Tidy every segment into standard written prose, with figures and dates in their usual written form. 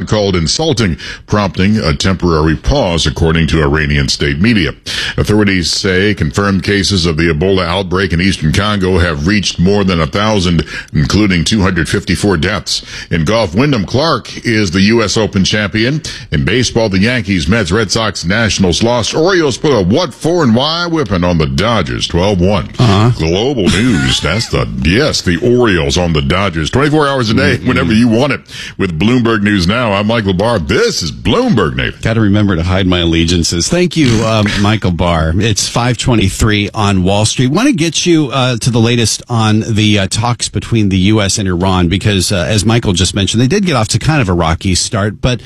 Tehran called insulting, prompting a temporary pause, according to Iranian state media. Authorities say confirmed cases of the Ebola outbreak in eastern Congo have reached more than 1,000, including 254 deaths. In golf, Wyndham Clark is the U.S. Open champion. In baseball, the Yankees, Mets, Red Sox, Nationals lost. Orioles put a what for and why whipping on the Dodgers, 12-1. Global news. That's the Orioles on the Dodgers. 24 hours a day, whenever you want it. With Bloomberg News Now, I'm Michael Barr. This is Bloomberg, Nathan. Got to remember to hide my allegiances. Thank you, Michael Barr. It's 5:23 on Wall Street. Want to get you to the latest on the talks between the U.S. and Iran, because as Michael just mentioned, they did get off to kind of a rocky start, but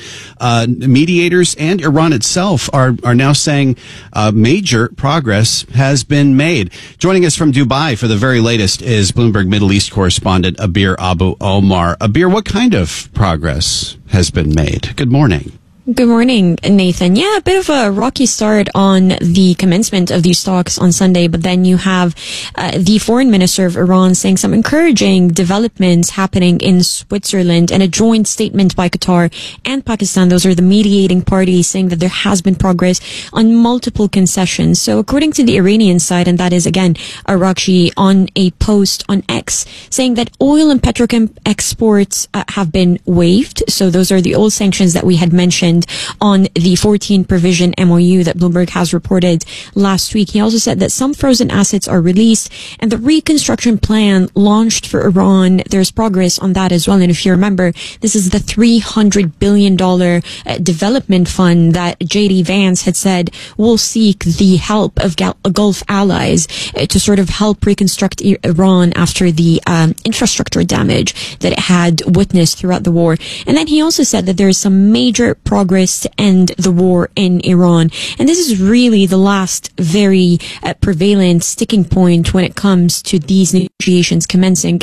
mediators and Iran itself are now saying major progress has been made. Joining us from Dubai for the very latest is Bloomberg Middle East correspondent Abir Abu Omar. Abir, what kind of progress has been made? Good morning. Good morning, Nathan. Yeah, a bit of a rocky start on the commencement of these talks on Sunday, but then you have the foreign minister of Iran saying some encouraging developments happening in Switzerland, and a joint statement by Qatar and Pakistan. Those are the mediating parties, saying that there has been progress on multiple concessions. So according to the Iranian side, and that is again Arakshi on a post on X, saying that oil and petrochem exports have been waived. So those are the old sanctions that we had mentioned on the 14 provision MOU that Bloomberg has reported last week. He also said that some frozen assets are released, and the reconstruction plan launched for Iran, there's progress on that as well. And if you remember, this is the $300 billion development fund that J.D. Vance had said will seek the help of Gulf allies to sort of help reconstruct Iran after the infrastructure damage that it had witnessed throughout the war. And then he also said that there is some major progress to end the war in Iran. And this is really the last very prevalent sticking point when it comes to these negotiations commencing.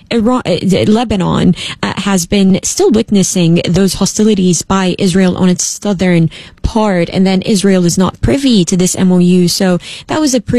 Lebanon has been still witnessing those hostilities by Israel on its southern part, and then Israel is not privy to this MOU. So that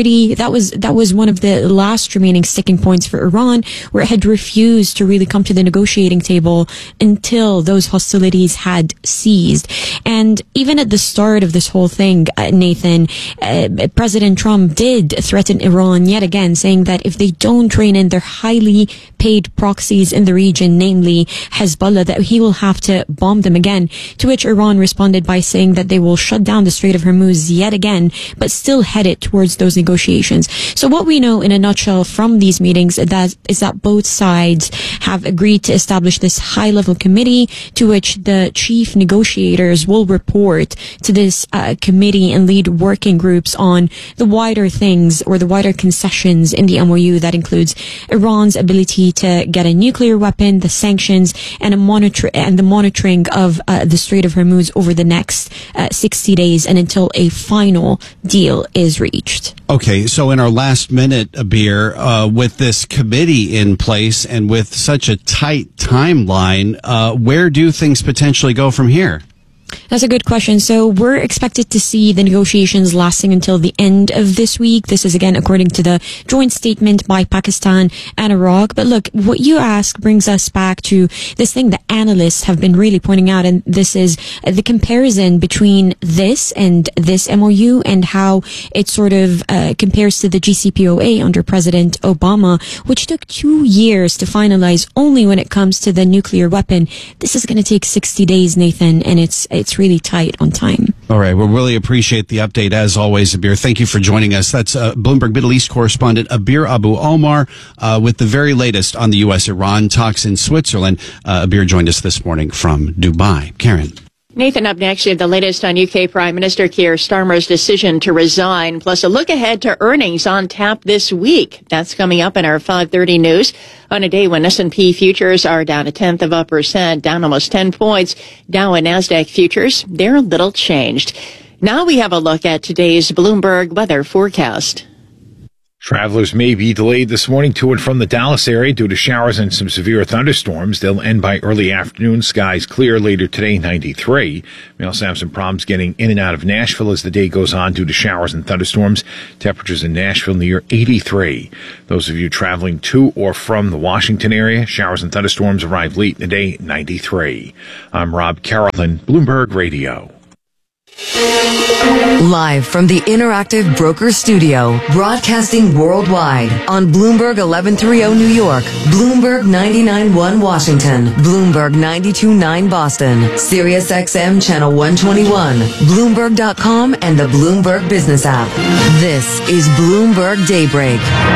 was one of the last remaining sticking points for Iran, where it had refused to really come to the negotiating table until those hostilities had ceased. And even at the start of this whole thing, Nathan, President Trump did threaten Iran yet again, saying that if they don't rein in their highly paid proxies in the region, namely Hezbollah, that he will have to bomb them again, to which Iran responded by saying that they will shut down the Strait of Hormuz yet again, but still headed towards those negotiations. So what we know in a nutshell from these meetings is that both sides have agreed to establish this high-level committee to which the chief negotiators will report to this committee and lead working groups on the wider things or the wider concessions in the MOU. That includes Iran's ability to get a nuclear weapon, the sanctions, and the monitoring of the Strait of Hormuz over the next 60 days and until a final deal is reached. Okay, so in our last minute, Abir, with this committee in place and with such a tight timeline, where do things potentially go from here? That's a good question. So we're expected to see the negotiations lasting until the end of this week. This is again according to the joint statement by Pakistan and Iraq. But look, what you ask brings us back to this thing that analysts have been really pointing out, and this is the comparison between this and this MOU and how it sort of compares to the GCPOA under President Obama, which took 2 years to finalize only when it comes to the nuclear weapon. This is going to take 60 days, Nathan, and it's really tight on time. All right. Well, really appreciate the update as always, Abir. Thank you for joining us. That's Bloomberg Middle East correspondent Abir Abu Omar with the very latest on the U.S.-Iran talks in Switzerland. Abir joined us this morning from Dubai. Karen. Nathan, up next, you have the latest on UK Prime Minister Keir Starmer's decision to resign, plus a look ahead to earnings on tap this week. That's coming up in our 5:30 news on a day when S&P futures are down 0.1%, down almost 10 points. Dow and NASDAQ futures, they're a little changed. Now we have a look at today's Bloomberg weather forecast. Travelers may be delayed this morning to and from the Dallas area due to showers and some severe thunderstorms. They'll end by early afternoon. Skies clear later today, 93. We also have some problems getting in and out of Nashville as the day goes on due to showers and thunderstorms. Temperatures in Nashville near 83. Those of you traveling to or from the Washington area, showers and thunderstorms arrive late in the day, 93. I'm Rob Carrollton, Bloomberg Radio. Live from the Interactive Broker Studio, broadcasting worldwide on Bloomberg 1130 New York, Bloomberg 99.1 Washington, Bloomberg 92.9 Boston, Sirius XM Channel 121, Bloomberg.com, and the Bloomberg Business app. This is Bloomberg Daybreak.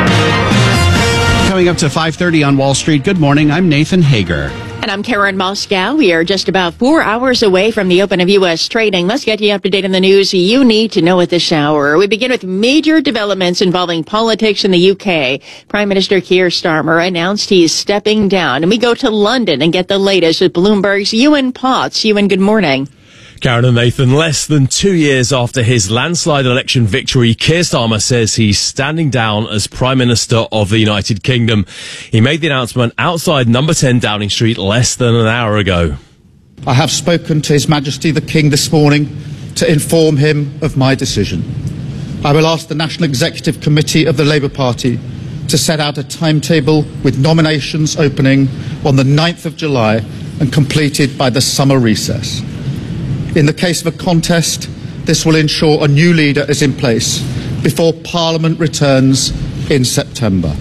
Coming up to 5:30 on Wall Street. Good morning. I'm Nathan Hager. And I'm Karen Moscow. We are just about 4 hours away from the open of U.S. trading. Let's get you up to date on the news you need to know at this hour. We begin with major developments involving politics in the U.K. Prime Minister Keir Starmer announced he is stepping down. And we go to London and get the latest with Bloomberg's Ewan Potts. Ewan, good morning. Karen and Nathan, less than 2 years after his landslide election victory, Keir Starmer says he's standing down as Prime Minister of the United Kingdom. He made the announcement outside number 10 Downing Street less than an hour ago. I have spoken to His Majesty the King this morning to inform him of my decision. I will ask the National Executive Committee of the Labour Party to set out a timetable with nominations opening on the 9th of July and completed by the summer recess. In the case of a contest, this will ensure a new leader is in place before Parliament returns in September.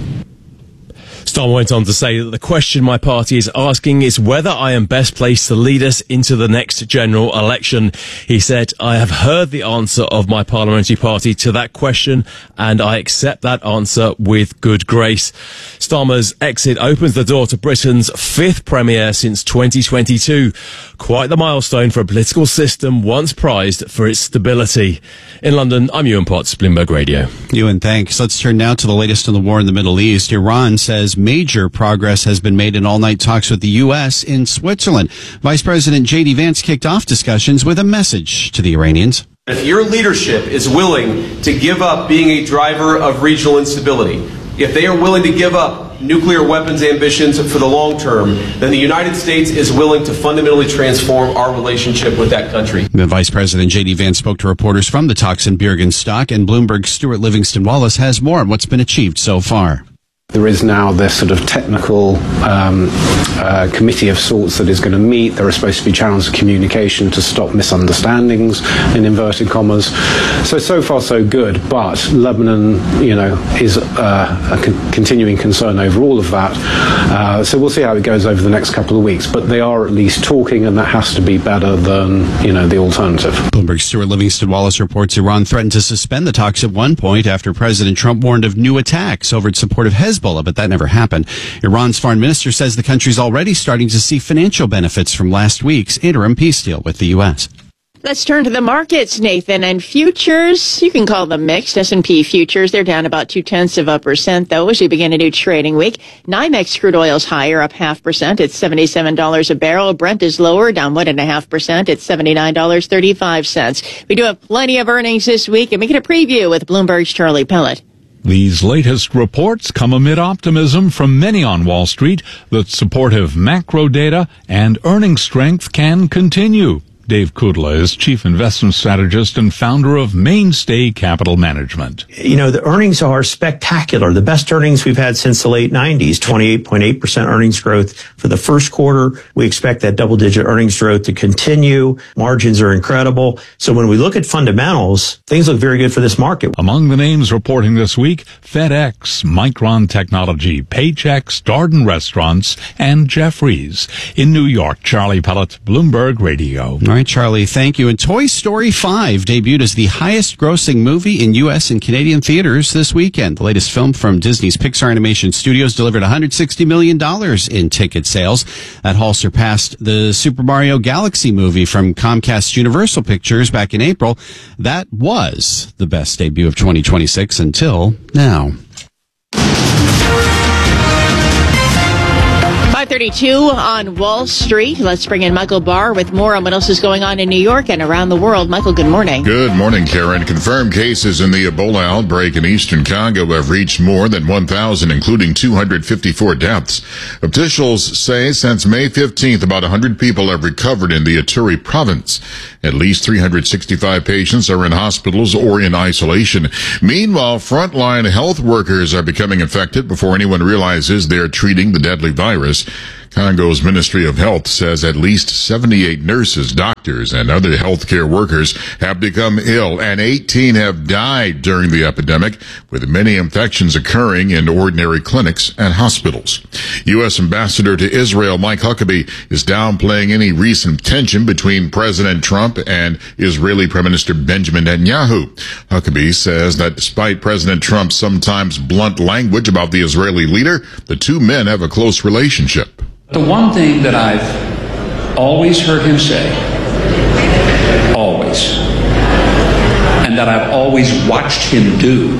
Starmer went on to say that the question my party is asking is whether I am best placed to lead us into the next general election. He said, I have heard the answer of my parliamentary party to that question, and I accept that answer with good grace. Starmer's exit opens the door to Britain's fifth premier since 2022. Quite the milestone for a political system once prized for its stability. In London, I'm Ewan Potts, Bloomberg Radio. Ewan, thanks. Let's turn now to the latest on the war in the Middle East. Iran says major progress has been made in all-night talks with the U.S. in Switzerland. Vice President J.D. Vance kicked off discussions with a message to the Iranians. If your leadership is willing to give up being a driver of regional instability, if they are willing to give up nuclear weapons ambitions for the long term, then the United States is willing to fundamentally transform our relationship with that country. The Vice President J.D. Vance spoke to reporters from the talks in Bürgenstock, and Bloomberg's Stuart Livingston-Wallace has more on what's been achieved so far. There is now this sort of technical committee of sorts that is going to meet. There are supposed to be channels of communication to stop misunderstandings, in inverted commas. So far so good, but Lebanon, is a continuing concern over all of that. So we'll see how it goes over the next couple of weeks. But they are at least talking, and that has to be better than, the alternative. Bloomberg's Stuart Livingston-Wallace reports Iran threatened to suspend the talks at one point after President Trump warned of new attacks over its support of Hezbollah, but that never happened. Iran's foreign minister says the country's already starting to see financial benefits from last week's interim peace deal with the U.S. Let's turn to the markets, Nathan, and futures. You can call them mixed. S&P futures, they're down about 0.2%, though, as we begin a new trading week. NYMEX crude oil's higher, up 0.5%. It's $77 a barrel. Brent is lower, down 1.5%. It's $79.35. We do have plenty of earnings this week, and we get a preview with Bloomberg's Charlie Pellet. These latest reports come amid optimism from many on Wall Street that supportive macro data and earnings strength can continue. Dave Kudla is Chief Investment Strategist and founder of Mainstay Capital Management. The earnings are spectacular. The best earnings we've had since the late 90s, 28.8% earnings growth for the first quarter. We expect that double-digit earnings growth to continue. Margins are incredible. So when we look at fundamentals, things look very good for this market. Among the names reporting this week, FedEx, Micron Technology, Paychex, Darden Restaurants, and Jeffries. In New York, Charlie Pellet, Bloomberg Radio. All right, Charlie, thank you. And Toy Story 5 debuted as the highest-grossing movie in U.S. and Canadian theaters this weekend. The latest film from Disney's Pixar Animation Studios delivered $160 million in ticket sales. That haul surpassed the Super Mario Galaxy movie from Comcast's Universal Pictures back in April. That was the best debut of 2026 until now. 5:32 on Wall Street. Let's bring in Michael Barr with more on what else is going on in New York and around the world. Michael, good morning. Good morning, Karen. Confirmed cases in the Ebola outbreak in eastern Congo have reached more than 1,000, including 254 deaths. Officials say since May 15th, about 100 people have recovered in the Ituri province. At least 365 patients are in hospitals or in isolation. Meanwhile, frontline health workers are becoming infected before anyone realizes they're treating the deadly virus. Congo's Ministry of Health says at least 78 nurses, doctors, and other healthcare workers have become ill, and 18 have died during the epidemic, with many infections occurring in ordinary clinics and hospitals. U.S. Ambassador to Israel Mike Huckabee is downplaying any recent tension between President Trump and Israeli Prime Minister Benjamin Netanyahu. Huckabee says that despite President Trump's sometimes blunt language about the Israeli leader, the two men have a close relationship. The one thing that I've always heard him say, always, and that I've always watched him do,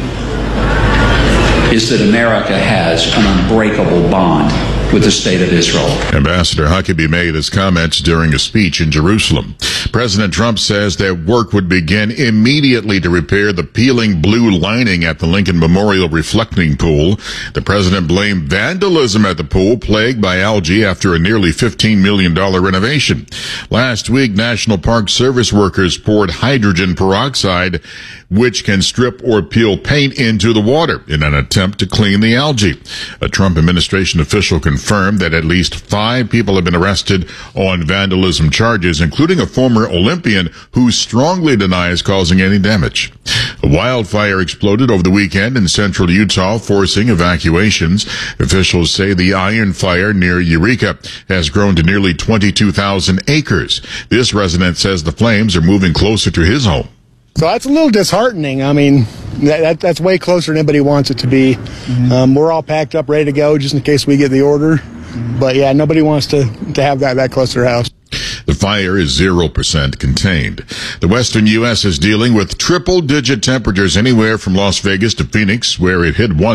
is that America has an unbreakable bond with the state of Israel. Ambassador Huckabee made his comments during a speech in Jerusalem. President Trump says that work would begin immediately to repair the peeling blue lining at the Lincoln Memorial reflecting pool. The president blamed vandalism at the pool plagued by algae after a nearly $15 million renovation. Last week, National Park Service workers poured hydrogen peroxide, which can strip or peel paint into the water in an attempt to clean the algae. A Trump administration official confirmed that at least 5 people have been arrested on vandalism charges, including a former Olympian who strongly denies causing any damage. A wildfire exploded over the weekend in central Utah, forcing evacuations. Officials say the Iron Fire near Eureka has grown to nearly 22,000 acres. This resident says the flames are moving closer to his home. So that's a little disheartening. I mean, that's way closer than anybody wants it to be. We're all packed up, ready to go, just in case we get the order. But yeah, nobody wants to have that close to their house. The fire is 0% contained. The western U.S. is dealing with triple-digit temperatures anywhere from Las Vegas to Phoenix, where it hit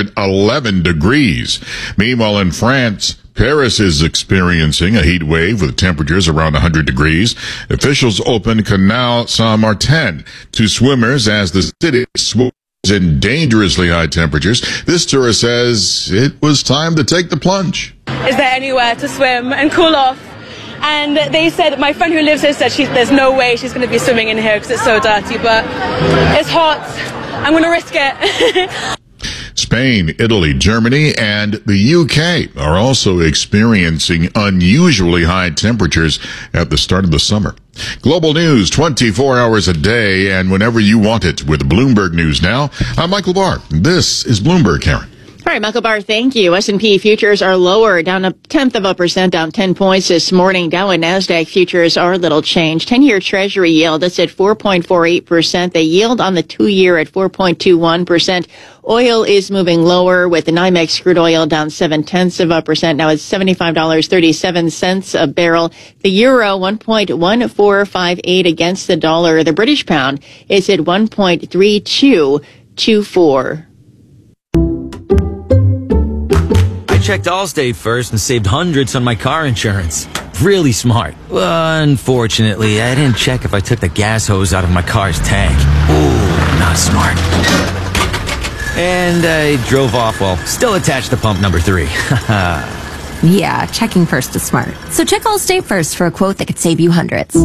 111 degrees. Meanwhile, in France, Paris is experiencing a heat wave with temperatures around 100 degrees. Officials opened Canal Saint-Martin to swimmers as the city swims in dangerously high temperatures. This tourist says it was time to take the plunge. Is there anywhere to swim and cool off? And they said, my friend who lives here said there's no way she's going to be swimming in here because it's so dirty, but it's hot. I'm going to risk it. Spain, Italy, Germany, and the UK are also experiencing unusually high temperatures at the start of the summer. Global news 24 hours a day and whenever you want it with Bloomberg News Now. I'm Michael Barr. This is Bloomberg, Karen. All right, Michael Barr, thank you. S&P futures are lower, down 0.1%, down 10 points this morning. Dow and NASDAQ futures are a little changed. 10-year Treasury yield, that's at 4.48%. The yield on the 2-year at 4.21%. Oil is moving lower with the NYMEX crude oil down 0.7%. Now it's $75.37 a barrel. The euro 1.1458 against the dollar. The British pound is at 1.3224. I checked Allstate first and saved hundreds on my car insurance. Really smart. Unfortunately, I didn't check if I took the gas hose out of my car's tank. Ooh, not smart. And I drove off while still attached to pump number 3. Yeah, checking first is smart. So check Allstate first for a quote that could save you hundreds.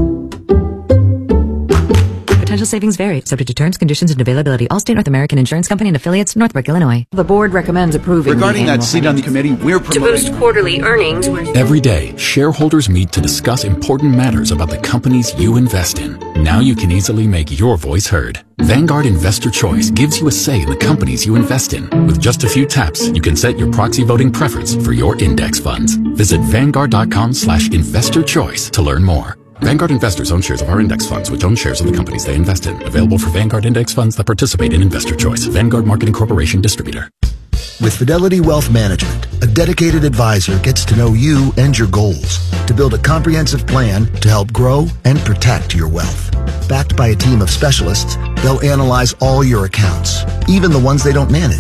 Potential savings vary, subject to terms, conditions, and availability. Allstate North American Insurance Company and affiliates, Northbrook, Illinois. The board recommends approving. Regarding that seat on the committee, we're promoting to boost quarterly earnings. Every day, shareholders meet to discuss important matters about the companies you invest in. Now you can easily make your voice heard. Vanguard Investor Choice gives you a say in the companies you invest in. With just a few taps, you can set your proxy voting preference for your index funds. Visit Vanguard.com/investor choice to learn more. Vanguard investors own shares of our index funds, which own shares of the companies they invest in. Available for Vanguard index funds that participate in Investor Choice. Vanguard Marketing Corporation Distributor. With Fidelity Wealth Management, a dedicated advisor gets to know you and your goals to build a comprehensive plan to help grow and protect your wealth. Backed by a team of specialists, they'll analyze all your accounts, even the ones they don't manage, to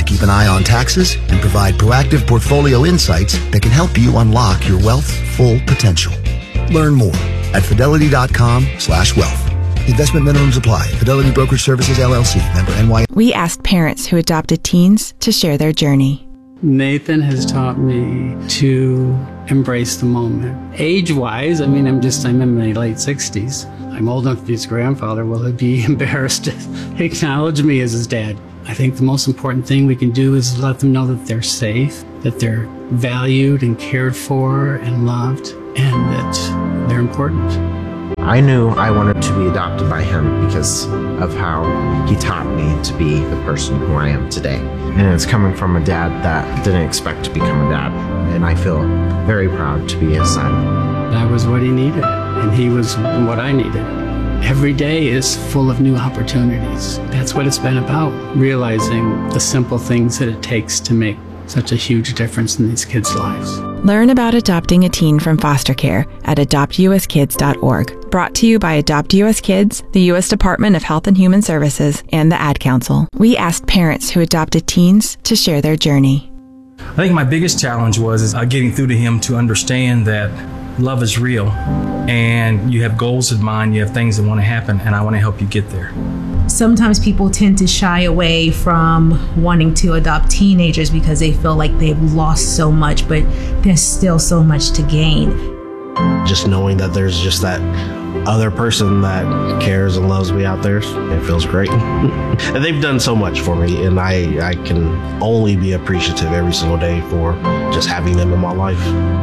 keep an eye on taxes and provide proactive portfolio insights that can help you unlock your wealth's full potential. Learn more at fidelity.com/wealth. Investment minimums apply. Fidelity Brokerage Services, LLC. Member NY. We asked parents who adopted teens to share their journey. Nathan has taught me to embrace the moment. Age-wise, I'm in my late 60s. I'm old enough to be his grandfather. Will he be embarrassed to acknowledge me as his dad? I think the most important thing we can do is let them know that they're safe, that they're valued and cared for and loved, and that they're important. I knew I wanted to be adopted by him because of how he taught me to be the person who I am today. And it's coming from a dad that didn't expect to become a dad. And I feel very proud to be his son. That was what he needed, and he was what I needed. Every day is full of new opportunities. That's what it's been about, realizing the simple things that it takes to make such a huge difference in these kids' lives. Learn about adopting a teen from foster care at adoptuskids.org. Brought to you by Adopt US Kids, the U.S. Department of Health and Human Services, and the Ad Council. We asked parents who adopted teens to share their journey. I think my biggest challenge was getting through to him to understand that love is real and you have goals in mind, you have things that want to happen, and I want to help you get there. Sometimes people tend to shy away from wanting to adopt teenagers because they feel like they've lost so much, but there's still so much to gain. Just knowing that there's just that other person that cares and loves me out there, it feels great. And they've done so much for me, and I can only be appreciative every single day for just having them in my life.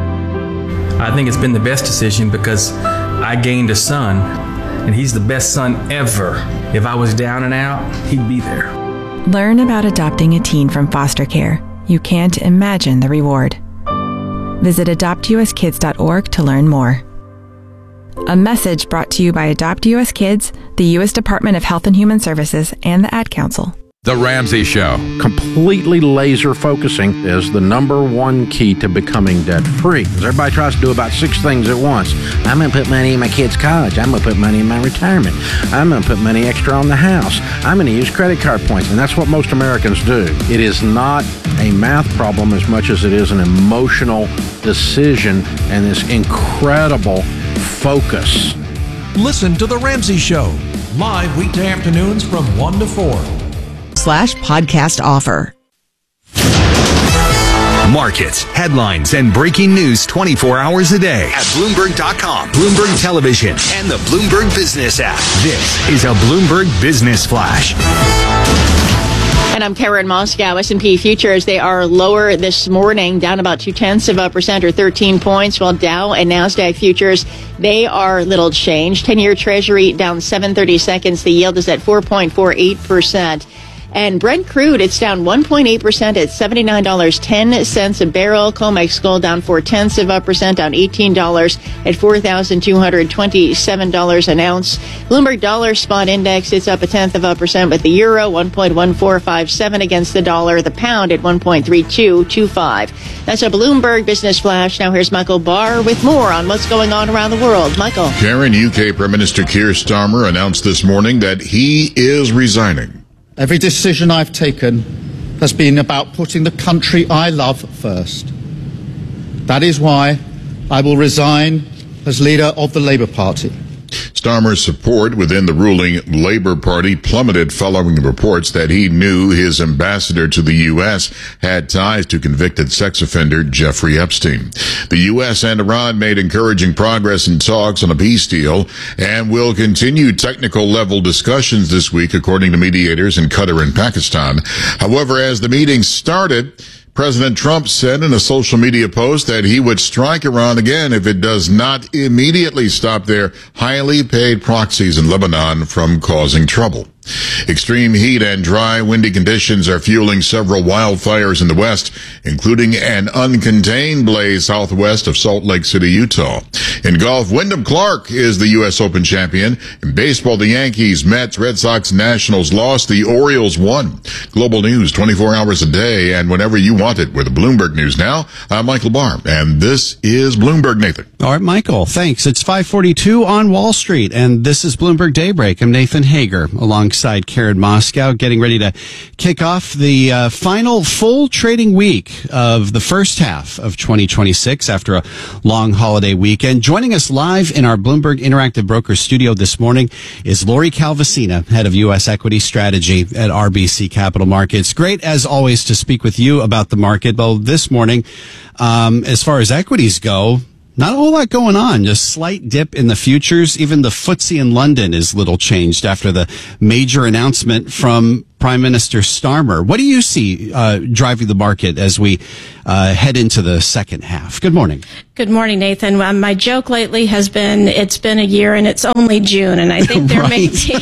I think it's been the best decision because I gained a son, and he's the best son ever. If I was down and out, he'd be there. Learn about adopting a teen from foster care. You can't imagine the reward. Visit adoptuskids.org to learn more. A message brought to you by Adopt US Kids, the U.S. Department of Health and Human Services, and the Ad Council. The Ramsey Show. Completely laser focusing is the number one key to becoming debt free. Everybody tries to do about 6 things at once. I'm going to put money in my kids' college. I'm going to put money in my retirement. I'm going to put money extra on the house. I'm going to use credit card points. And that's what most Americans do. It is not a math problem as much as it is an emotional decision and this incredible focus. Listen to The Ramsey Show, live weekday afternoons from 1 to 4. /podcast offer. Markets, headlines, and breaking news 24 hours a day at Bloomberg.com, Bloomberg Television, and the Bloomberg Business app. This is a Bloomberg Business Flash. And I'm Karen Moscow. S&P futures, they are lower this morning, down about 0.2% or 13 points, while Dow and NASDAQ futures, they are little change. 10-year Treasury down 7/32. The yield is at 4.48%. And Brent crude, it's down 1.8% at $79.10 a barrel. COMEX gold down 0.4%, down $18 at $4,227 an ounce. Bloomberg dollar spot index, it's up 0.1% with the euro 1.1457 against the dollar. The pound at 1.3225. That's a Bloomberg Business Flash. Now here's Michael Barr with more on what's going on around the world. Michael. Karen, UK Prime Minister Keir Starmer announced this morning that he is resigning. Every decision I've taken has been about putting the country I love first. That is why I will resign as leader of the Labour Party. Starmer's support within the ruling Labour Party plummeted following reports that he knew his ambassador to the U.S. had ties to convicted sex offender Jeffrey Epstein. The U.S. and Iran made encouraging progress in talks on a peace deal and will continue technical level discussions this week, according to mediators in Qatar and Pakistan. However, as the meeting started, President Trump said in a social media post that he would strike Iran again if it does not immediately stop their highly paid proxies in Lebanon from causing trouble. Extreme heat and dry, windy conditions are fueling several wildfires in the west, including an uncontained blaze southwest of Salt Lake City, Utah. In golf, Wyndham Clark is the U.S. Open champion. In baseball, the Yankees, Mets, Red Sox, Nationals lost. The Orioles won. Global news 24 hours a day and whenever you want it with Bloomberg News Now. I'm Michael Barr, and this is Bloomberg. Nathan. All right, Michael, thanks. It's 5:42 on Wall Street, and this is Bloomberg Daybreak. I'm Nathan Hager, along alongside Karen Moscow, getting ready to kick off the final full trading week of the first half of 2026 after a long holiday weekend. Joining us live in our Bloomberg Interactive Brokers studio this morning is Lori Calvasina, head of U.S. Equity Strategy at RBC Capital Markets. Great, as always, to speak with you about the market. Well, this morning, as far as equities go, not a whole lot going on. Just slight dip in the futures. Even the FTSE in London is little changed after the major announcement from Prime Minister Starmer. What do you see driving the market as we head into the second half? Good morning. Good morning, Nathan. My joke lately has been, it's been a year and it's only June. And I think there may be,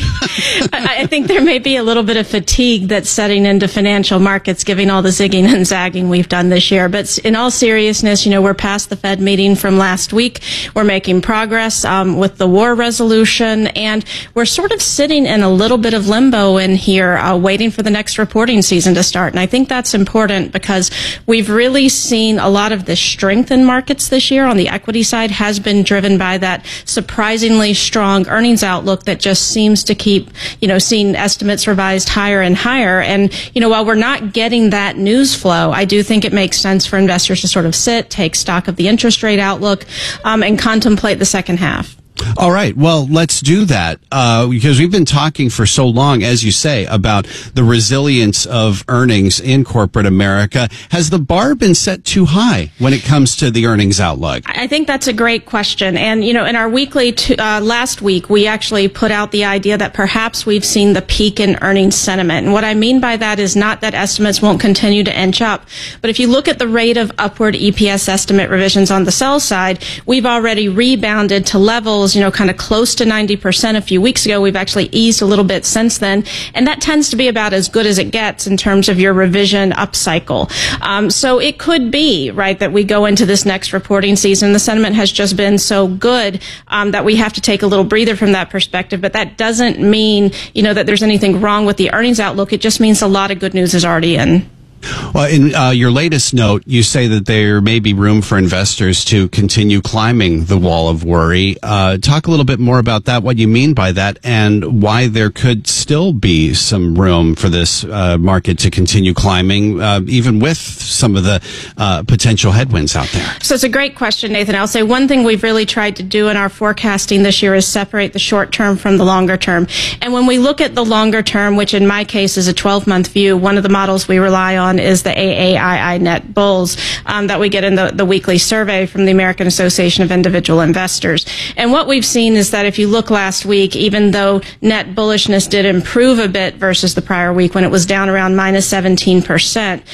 I think there may be a little bit of fatigue that's setting into financial markets, given all the zigging and zagging we've done this year. But in all seriousness, we're past the Fed meeting from last week. We're making progress with the war resolution, and we're sort of sitting in a little bit of limbo in here, waiting for the next reporting season to start. And I think that's important because we've really seen a lot of the strength in markets this year on the equity side has been driven by that surprisingly strong earnings outlook that just seems to keep, seeing estimates revised higher and higher. And, while we're not getting that news flow, I do think it makes sense for investors to sort of sit, take stock of the interest rate outlook, and contemplate the second half. All right. Well, let's do that because we've been talking for so long, as you say, about the resilience of earnings in corporate America. Has the bar been set too high when it comes to the earnings outlook? I think that's a great question. And, in our weekly last week, we actually put out the idea that perhaps we've seen the peak in earnings sentiment. And what I mean by that is not that estimates won't continue to inch up, but if you look at the rate of upward EPS estimate revisions on the sell side, we've already rebounded to levels kind of close to 90% a few weeks ago. We've actually eased a little bit since then. And that tends to be about as good as it gets in terms of your revision upcycle. So it could be, right, that we go into this next reporting season. The sentiment has just been so good that we have to take a little breather from that perspective. But that doesn't mean, that there's anything wrong with the earnings outlook. It just means a lot of good news is already in. Well, in your latest note, you say that there may be room for investors to continue climbing the wall of worry. Talk a little bit more about that, what you mean by that, and why there could still be some room for this market to continue climbing, even with some of the potential headwinds out there. So it's a great question, Nathan. I'll say one thing we've really tried to do in our forecasting this year is separate the short term from the longer term. And when we look at the longer term, which in my case is a 12-month view, one of the models we rely on is the AAII net bulls that we get in the weekly survey from the American Association of Individual Investors. And what we've seen is that if you look last week, even though net bullishness did improve a bit versus the prior week when it was down around minus 17%,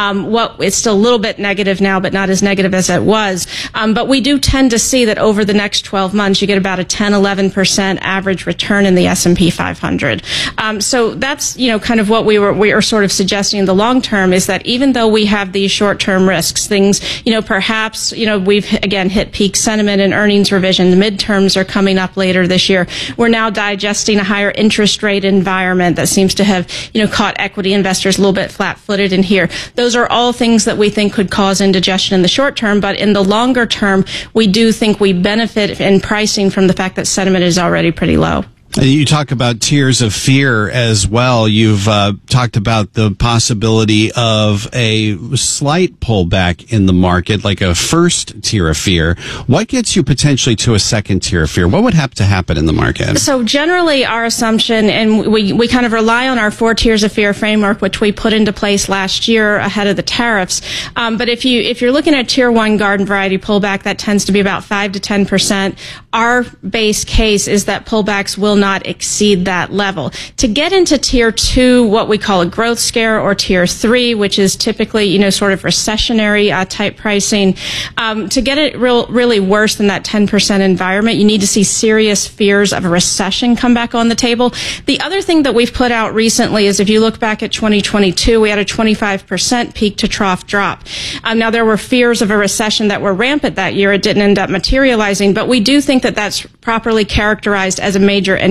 it's still a little bit negative now, but not as negative as it was. But we do tend to see that over the next 12 months, you get about a 10-11% average return in the S&P 500. So that's, kind of what we are sort of suggesting in the long term is that even though we have these short-term risks, things, perhaps, we've again hit peak sentiment and earnings revision. The midterms are coming up later this year. We're now digesting a higher interest rate environment that seems to have, caught equity investors a little bit flat-footed in here. Those are all things that we think could cause indigestion in the short term, but in the longer term, we do think we benefit in pricing from the fact that sentiment is already pretty low. You talk about tiers of fear as well. You've talked about the possibility of a slight pullback in the market, like a first tier of fear. What gets you potentially to a second tier of fear? What would have to happen in the market? So generally our assumption, and we kind of rely on our 4 tiers of fear framework, which we put into place last year ahead of the tariffs. But if you're looking at tier 1 garden variety pullback, that tends to be about 5 to 10%. Our base case is that pullbacks will not exceed that level. To get into tier 2, what we call a growth scare, or tier 3, which is typically, sort of recessionary type pricing, to get it really worse than that 10% environment, you need to see serious fears of a recession come back on the table. The other thing that we've put out recently is if you look back at 2022, we had a 25% peak to trough drop. Now there were fears of a recession that were rampant that year. It didn't end up materializing, but we do think that that's properly characterized as a major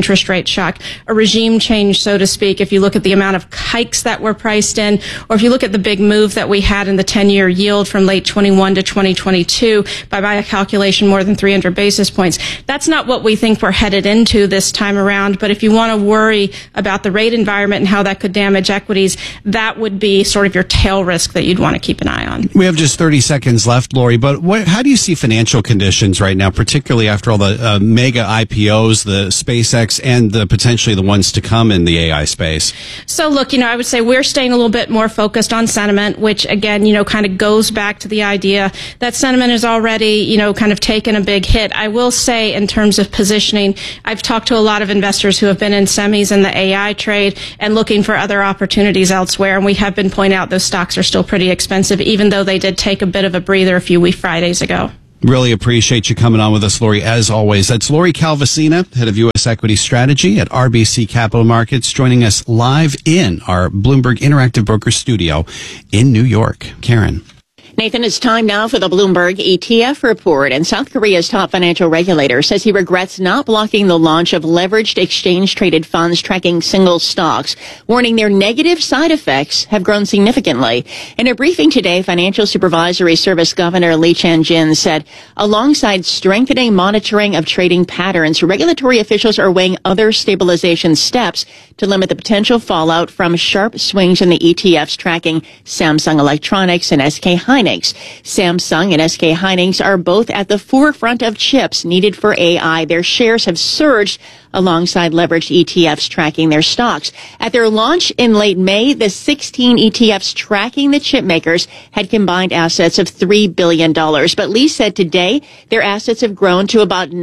interest rate shock, a regime change, so to speak, if you look at the amount of hikes that were priced in, or if you look at the big move that we had in the 10-year yield from late 21 to 2022, by my calculation, more than 300 basis points. That's not what we think we're headed into this time around, but if you want to worry about the rate environment and how that could damage equities, that would be sort of your tail risk that you'd want to keep an eye on. We have just 30 seconds left, Lori, but how do you see financial conditions right now, particularly after all the mega IPOs, the SpaceX, and potentially the ones to come in the AI space? So look, I would say we're staying a little bit more focused on sentiment, which again, kind of goes back to the idea that sentiment is already, kind of taken a big hit. I will say in terms of positioning, I've talked to a lot of investors who have been in semis and the AI trade and looking for other opportunities elsewhere. And we have been pointing out those stocks are still pretty expensive, even though they did take a bit of a breather a few Fridays ago. Really appreciate you coming on with us, Lori, as always. That's Lori Calvasina, head of U.S. Equity Strategy at RBC Capital Markets, joining us live in our Bloomberg Interactive Broker studio in New York. Karen. Nathan, it's time now for the Bloomberg ETF report. And South Korea's top financial regulator says he regrets not blocking the launch of leveraged exchange-traded funds tracking single stocks, warning their negative side effects have grown significantly. In a briefing today, Financial Supervisory Service Governor Lee Chan-jin said, alongside strengthening monitoring of trading patterns, regulatory officials are weighing other stabilization steps to limit the potential fallout from sharp swings in the ETFs tracking Samsung Electronics and SK Hynix. Samsung and SK Hynix are both at the forefront of chips needed for AI. Their shares have surged alongside leveraged ETFs tracking their stocks. At their launch in late May, the 16 ETFs tracking the chip makers had combined assets of $3 billion. But Lee said today their assets have grown to about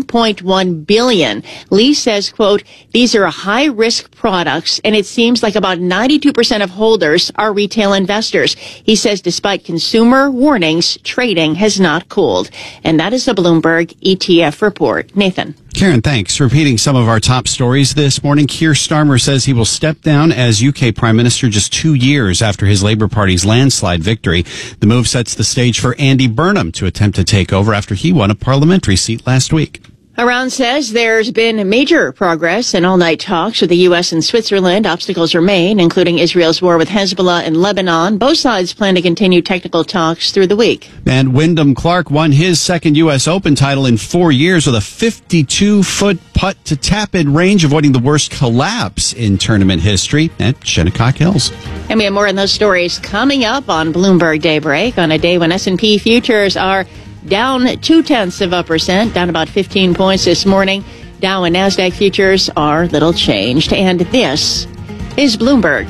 $9.1 billion. Lee says, quote, these are high-risk products, and it seems like about 92% of holders are retail investors. He says despite consumer warnings, trading has not cooled. And that is the Bloomberg ETF report. Nathan. Karen, thanks. Repeating some of our top stories this morning, Keir Starmer says he will step down as UK Prime Minister just 2 years after his Labour Party's landslide victory. The move sets the stage for Andy Burnham to attempt to take over after he won a parliamentary seat last week. Iran says there's been major progress in all-night talks with the U.S. and Switzerland. Obstacles remain, including Israel's war with Hezbollah in Lebanon. Both sides plan to continue technical talks through the week. And Wyndham Clark won his second U.S. Open title in 4 years with a 52-foot putt to tap-in range, avoiding the worst collapse in tournament history at Shinnecock Hills. And we have more on those stories coming up on Bloomberg Daybreak on a day when S&P futures are down 0.2%, down about 15 points this morning. Dow and NASDAQ futures are little changed. And this is Bloomberg.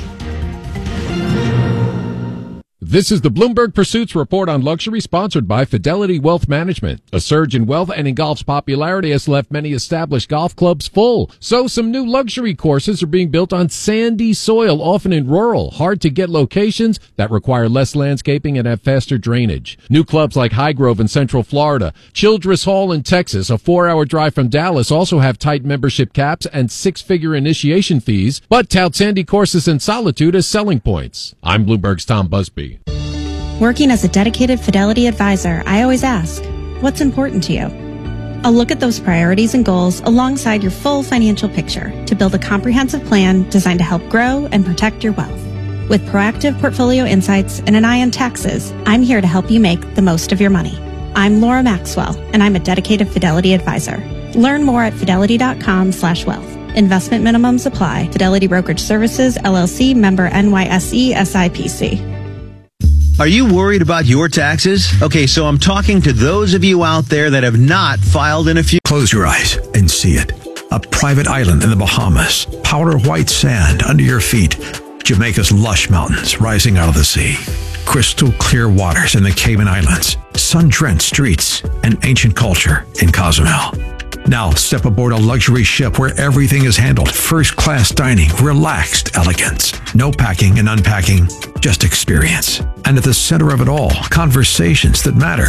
This is the Bloomberg Pursuits Report on Luxury, sponsored by Fidelity Wealth Management. A surge in wealth and in golf's popularity has left many established golf clubs full. So some new luxury courses are being built on sandy soil, often in rural, hard-to-get locations that require less landscaping and have faster drainage. New clubs like Highgrove in Central Florida, Childress Hall in Texas, a 4-hour drive from Dallas, also have tight membership caps and 6-figure initiation fees, but tout sandy courses and solitude as selling points. I'm Bloomberg's Tom Busby. Working as a dedicated Fidelity advisor, I always ask, what's important to you? I'll look at those priorities and goals alongside your full financial picture to build a comprehensive plan designed to help grow and protect your wealth. With proactive portfolio insights and an eye on taxes, I'm here to help you make the most of your money. I'm Laura Maxwell, and I'm a dedicated Fidelity advisor. Learn more at fidelity.com/wealth. Investment minimums apply. Fidelity Brokerage Services, LLC, member NYSE, SIPC. Are you worried about your taxes? Okay, so I'm talking to those of you out there that have not filed in a few... Close your eyes and see it. A private island in the Bahamas. Powder white sand under your feet. Jamaica's lush mountains rising out of the sea. Crystal clear waters in the Cayman Islands. Sun-drenched streets and ancient culture in Cozumel. Now step aboard a luxury ship where everything is handled. First-class dining, relaxed elegance. No packing and unpacking, just experience. And at the center of it all, conversations that matter.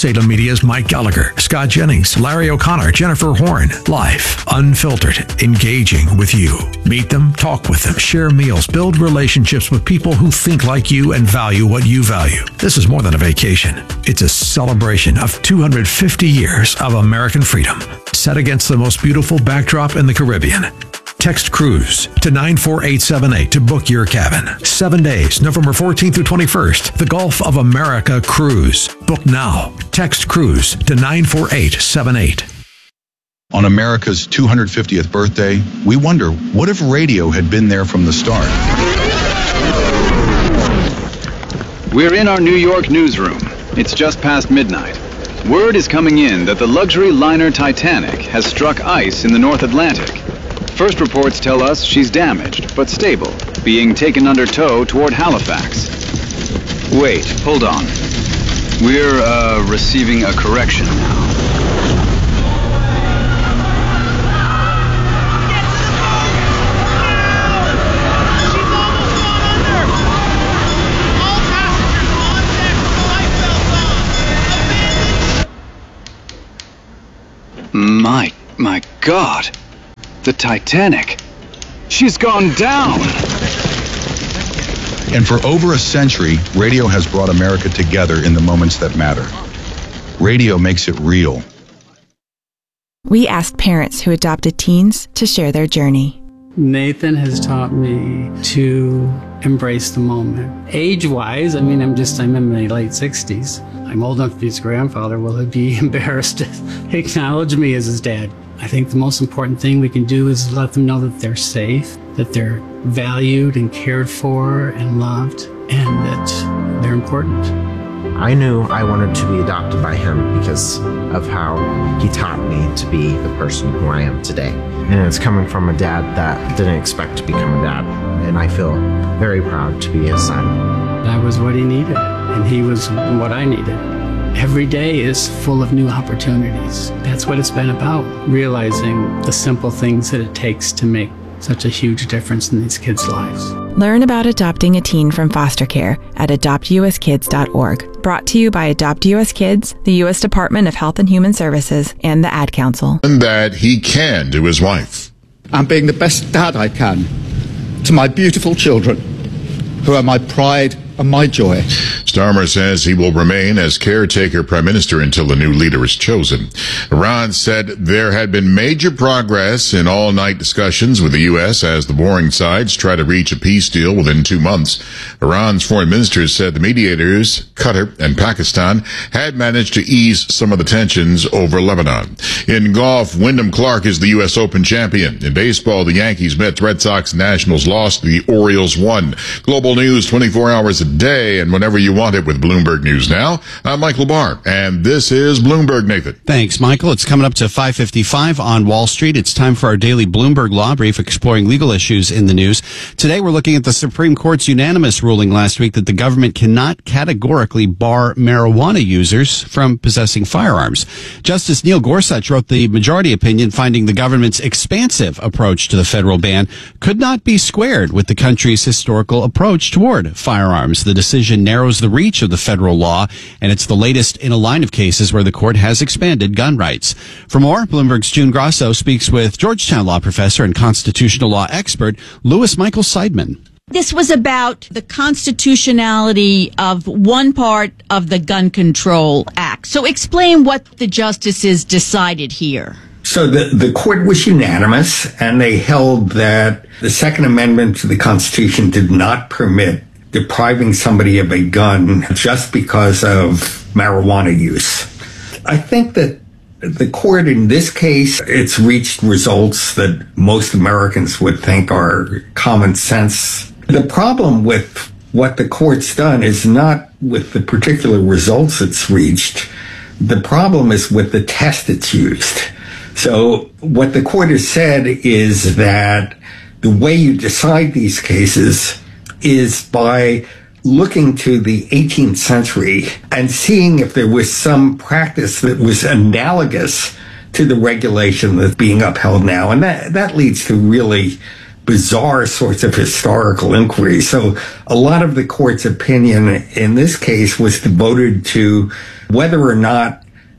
Salem Media's Mike Gallagher, Scott Jennings, Larry O'Connor, Jennifer Horn. Live, unfiltered, engaging with you. Meet them, talk with them, share meals, build relationships with people who think like you and value what you value. This is more than a vacation. It's a celebration of 250 years of American freedom, set against the most beautiful backdrop in the Caribbean. Text Cruise to 94878 to book your cabin. 7 days, November 14th through 21st. The Gulf of America Cruise. Book now. Text Cruise to 94878. On America's 250th birthday, we wonder, what if radio had been there from the start? We're in our New York newsroom. It's just past midnight. Word is coming in that the luxury liner Titanic has struck ice in the North Atlantic. First reports tell us she's damaged, but stable, being taken under tow toward Halifax. Wait, hold on. We're, receiving a correction now. My God. The Titanic. She's gone down. And for over a century, radio has brought America together in the moments that matter. Radio makes it real. We asked parents who adopted teens to share their journey. Nathan has taught me to embrace the moment. Age-wise, I'm in my late 60s. I'm old enough to be his grandfather. Will he be embarrassed to acknowledge me as his dad? I think the most important thing we can do is let them know that they're safe, that they're valued and cared for and loved, and that they're important. I knew I wanted to be adopted by him because of how he taught me to be the person who I am today. And it's coming from a dad that didn't expect to become a dad. And I feel very proud to be his son. That was what he needed, and he was what I needed. Every day is full of new opportunities. That's what it's been about, realizing the simple things that it takes to make such a huge difference in these kids' lives. Learn about adopting a teen from foster care at adoptuskids.org. Brought to you by Adopt US Kids, the U.S. Department of Health and Human Services, and the Ad Council. And that he can to his wife. I'm being the best dad I can to my beautiful children, who are my pride and my joy. Starmer says he will remain as caretaker prime minister until a new leader is chosen. Iran said there had been major progress in all-night discussions with the U.S. as the warring sides try to reach a peace deal within 2 months. Iran's foreign minister said the mediators, Qatar and Pakistan, had managed to ease some of the tensions over Lebanon. In golf, Wyndham Clark is the U.S. Open champion. In baseball, the Yankees, Mets, Red Sox, Nationals lost. The Orioles won. Global news 24 hours a day and whenever you want it with Bloomberg News Now. I'm Michael Barr, and this is Bloomberg, Nathan. Thanks, Michael. It's coming up to 5:55 on Wall Street. It's time for our daily Bloomberg Law Brief exploring legal issues in the news. Today, we're looking at the Supreme Court's unanimous ruling last week that the government cannot categorically bar marijuana users from possessing firearms. Justice Neil Gorsuch wrote the majority opinion finding the government's expansive approach to the federal ban could not be squared with the country's historical approach toward firearms. The decision narrows the reach of the federal law, and it's the latest in a line of cases where the court has expanded gun rights. For more, Bloomberg's June Grosso speaks with Georgetown law professor and constitutional law expert Louis Michael Seidman. This was about the constitutionality of one part of the Gun Control Act. So explain what the justices decided here. So the court was unanimous, and they held that the Second Amendment to the Constitution did not permit depriving somebody of a gun just because of marijuana use. I think that the court in this case, it's reached results that most Americans would think are common sense. The problem with what the court's done is not with the particular results it's reached. The problem is with the test it's used. So what the court has said is that the way you decide these cases is by looking to the 18th century and seeing if there was some practice that was analogous to the regulation that's being upheld now. And that leads to really bizarre sorts of historical inquiries. So a lot of the court's opinion in this case was devoted to whether or not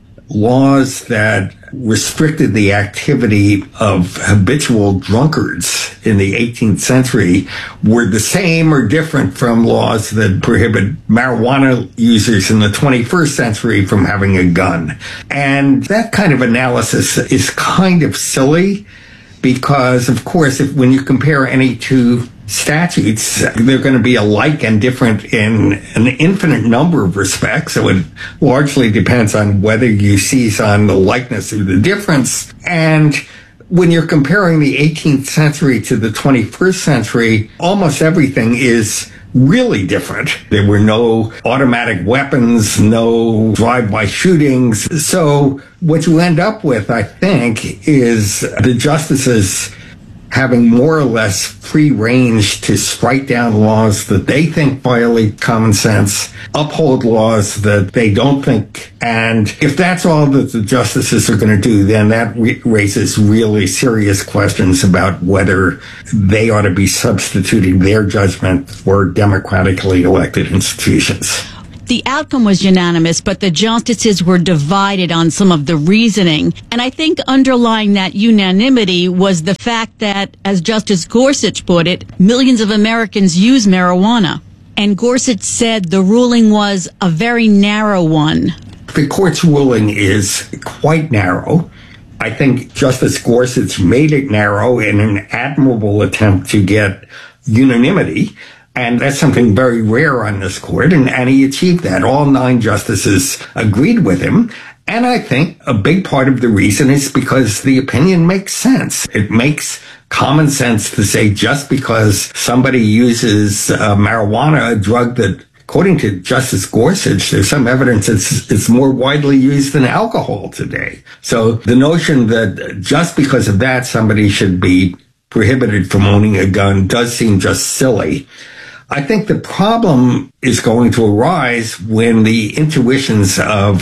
laws that restricted the activity of habitual drunkards in the 18th century were the same or different from laws that prohibit marijuana users in the 21st century from having a gun. And that kind of analysis is kind of silly because, of course, when you compare any two statutes, they're going to be alike and different in an infinite number of respects. So it largely depends on whether you seize on the likeness or the difference. And when you're comparing the 18th century to the 21st century, almost everything is really different. There were no automatic weapons, no drive-by shootings. So what you end up with, I think, is the justices having more or less free range to strike down laws that they think violate common sense, uphold laws that they don't think. And if that's all that the justices are going to do, then that raises really serious questions about whether they ought to be substituting their judgment for democratically elected institutions. The outcome was unanimous, but the justices were divided on some of the reasoning. And I think underlying that unanimity was the fact that, as Justice Gorsuch put it, millions of Americans use marijuana. And Gorsuch said the ruling was a very narrow one. The court's ruling is quite narrow. I think Justice Gorsuch made it narrow in an admirable attempt to get unanimity. And that's something very rare on this court, and he achieved that. All 9 justices agreed with him. And I think a big part of the reason is because the opinion makes sense. It makes common sense to say just because somebody uses marijuana, a drug that, according to Justice Gorsuch, there's some evidence it's more widely used than alcohol today. So the notion that just because of that somebody should be prohibited from owning a gun does seem just silly. I think the problem is going to arise when the intuitions of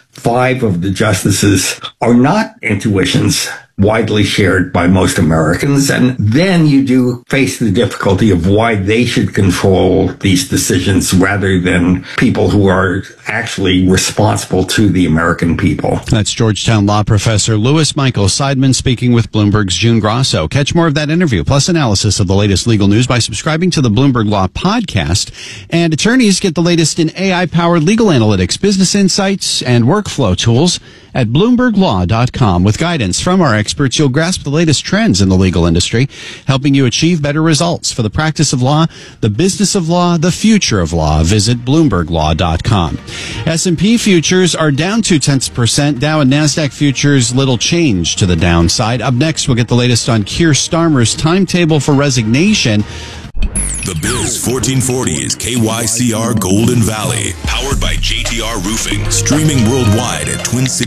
5 of the justices are not intuitions widely shared by most Americans. And then you do face the difficulty of why they should control these decisions rather than people who are actually responsible to the American people. That's Georgetown law professor Louis Michael Seidman speaking with Bloomberg's June Grosso. Catch more of that interview, plus analysis of the latest legal news by subscribing to the Bloomberg Law Podcast. And attorneys get the latest in AI-powered legal analytics, business insights, and workflow tools at BloombergLaw.com. With guidance from our experts, you'll grasp the latest trends in the legal industry, helping you achieve better results for the practice of law, the business of law, the future of law. Visit BloombergLaw.com. S&P futures are down 0.2%. Dow and NASDAQ futures, little change to the downside. Up next, we'll get the latest on Keir Starmer's timetable for resignation. The Biz 1440 is KYCR Golden Valley, powered by JTR Roofing, streaming worldwide at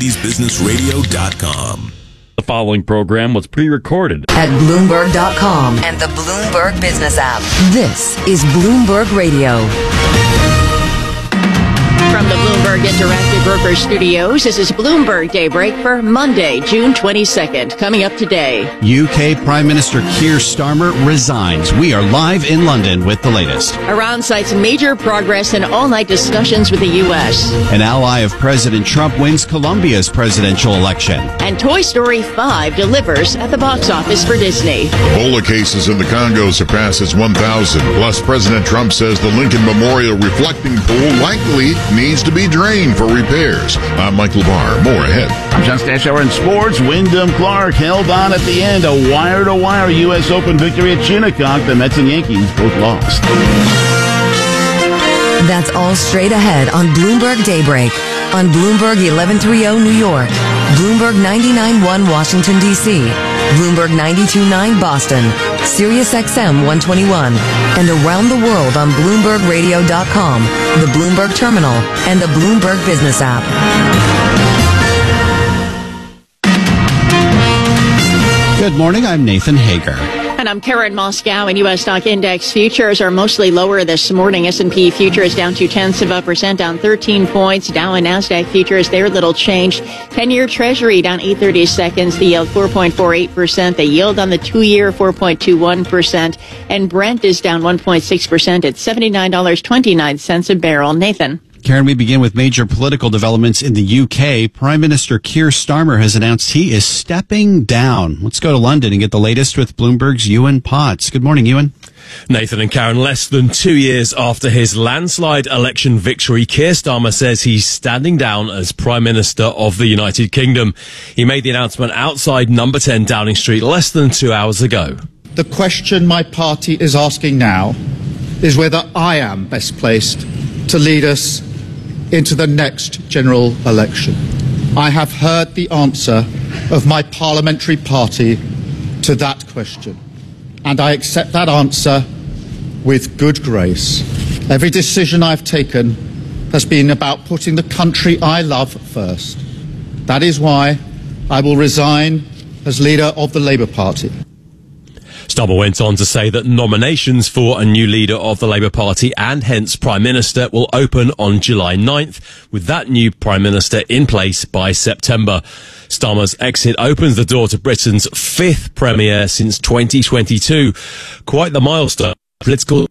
TwinCitiesBusinessRadio.com. The following program was pre-recorded at Bloomberg.com and the Bloomberg Business app. This is Bloomberg Radio. From the Bloomberg Interactive Broker Studios, this is Bloomberg Daybreak for Monday, June 22nd. Coming up today, UK Prime Minister Keir Starmer resigns. We are live in London with the latest. Iran cites major progress in all-night discussions with the U.S. An ally of President Trump wins Colombia's presidential election. And Toy Story 5 delivers at the box office for Disney. Ebola cases in the Congo surpasses 1,000. Plus, President Trump says the Lincoln Memorial reflecting pool likely needs to be drained for repairs. I'm Michael Barr. More ahead. I'm John Stashower in sports. Wyndham Clark held on at the end. A wire-to-wire U.S. Open victory at Shinnecock. The Mets and Yankees both lost. That's all straight ahead on Bloomberg Daybreak. On Bloomberg 1130 New York, Bloomberg 99.1 Washington, D.C., Bloomberg 92.9 Boston, Sirius XM 121, and around the world on BloombergRadio.com, the Bloomberg Terminal, and the Bloomberg Business app. Good morning, I'm Nathan Hager. And I'm Karen Moscow, and U.S. stock index futures are mostly lower this morning. S&P futures down 0.2%, down 13 points. Dow and NASDAQ futures, they're little changed. 10-year Treasury down 8/32, the yield 4.48%. The yield on the 2-year 4.21%. And Brent is down 1.6% at $79.29 a barrel. Nathan. Karen, we begin with major political developments in the UK. Prime Minister Keir Starmer has announced he is stepping down. Let's go to London and get the latest with Bloomberg's Ewan Potts. Good morning, Ewan. Nathan and Karen, less than 2 years after his landslide election victory, Keir Starmer says he's standing down as Prime Minister of the United Kingdom. He made the announcement outside number 10 Downing Street less than 2 hours ago. The question my party is asking now is whether I am best placed to lead us into the next general election. I have heard the answer of my parliamentary party to that question, and I accept that answer with good grace. Every decision I've taken has been about putting the country I love first. That is why I will resign as leader of the Labour Party. Starmer went on to say that nominations for a new leader of the Labour Party and hence Prime Minister will open on July 9th, with that new Prime Minister in place by September. Starmer's exit opens the door to Britain's 5th Premier since 2022. Quite the milestone. Political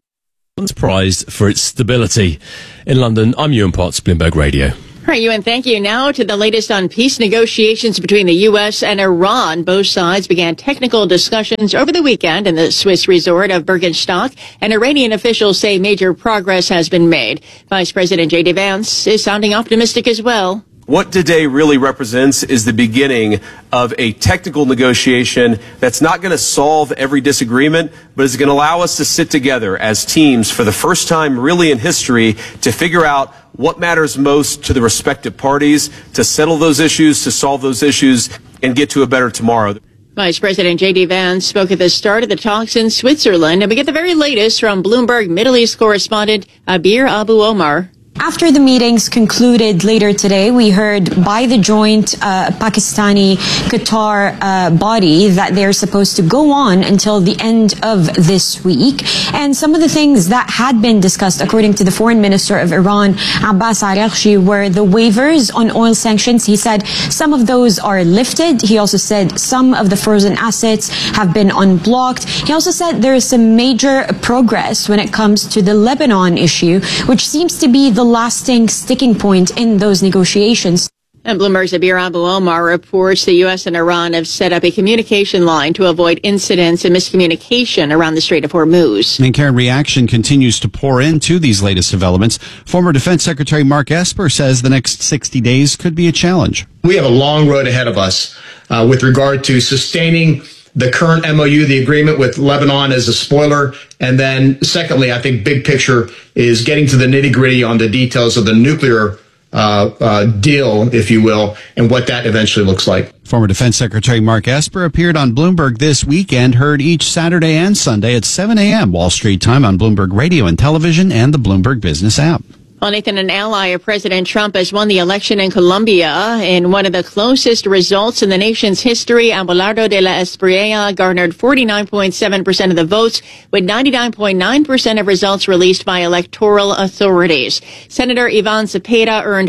prized for its stability. In London, I'm Ewan Potts, Bloomberg Radio. All right, Ewan, thank you. Now to the latest on peace negotiations between the U.S. and Iran. Both sides began technical discussions over the weekend in the Swiss resort of Bergenstock, and Iranian officials say major progress has been made. Vice President J.D. Vance is sounding optimistic as well. What today really represents is the beginning of a technical negotiation that's not going to solve every disagreement, but is going to allow us to sit together as teams for the first time really in history to figure out what matters most to the respective parties, to settle those issues, to solve those issues, and get to a better tomorrow. Vice President J.D. Vance spoke at the start of the talks in Switzerland, and we get the very latest from Bloomberg Middle East correspondent Abir Abu Omar. After the meetings concluded later today, we heard by the joint Pakistani-Qatar body that they're supposed to go on until the end of this week. And some of the things that had been discussed, according to the Foreign Minister of Iran, Abbas Araghchi, were the waivers on oil sanctions. He said some of those are lifted. He also said some of the frozen assets have been unblocked. He also said there is some major progress when it comes to the Lebanon issue, which seems to be the lasting sticking point in those negotiations. And Bloomberg's Abir Abu Omar reports the U.S. and Iran have set up a communication line to avoid incidents and miscommunication around the Strait of Hormuz. And Karen, reaction continues to pour into these latest developments. Former Defense Secretary Mark Esper says the next 60 days could be a challenge. We have a long road ahead of us with regard to sustaining the current MOU, the agreement with Lebanon, as a spoiler. And then secondly, I think big picture is getting to the nitty gritty on the details of the nuclear deal, if you will, and what that eventually looks like. Former Defense Secretary Mark Esper appeared on Bloomberg this weekend, heard each Saturday and Sunday at 7 a.m. Wall Street time on Bloomberg Radio and Television and the Bloomberg Business app. Well, Nathan, an ally of President Trump has won the election in Colombia in one of the closest results in the nation's history. Abelardo de la Espriella garnered 49.7% of the votes, with 99.9% of results released by electoral authorities. Senator Ivan Cepeda earned